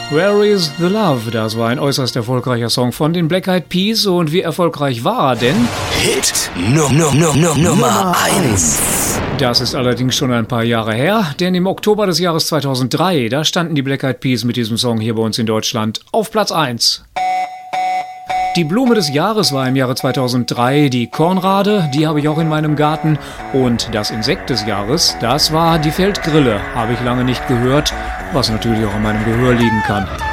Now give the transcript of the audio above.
Where is the Love? Das war ein äußerst erfolgreicher Song von den Black Eyed Peas. Und wie erfolgreich war er denn? Hit Nummer 1. Das ist allerdings schon ein paar Jahre her, denn im Oktober des Jahres 2003, da standen die Black Eyed Peas mit diesem Song hier bei uns in Deutschland auf Platz 1. Die Blume des Jahres war im Jahre 2003 die Kornrade, die habe ich auch in meinem Garten. Und das Insekt des Jahres, das war die Feldgrille, habe ich lange nicht gehört, was natürlich auch an meinem Gehör liegen kann.